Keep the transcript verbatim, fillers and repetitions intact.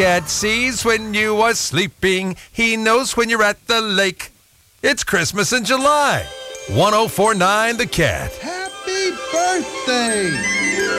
Cat sees when you are sleeping. He knows when you're at the lake. It's Christmas in July. one oh four point nine The Cat. Happy birthday!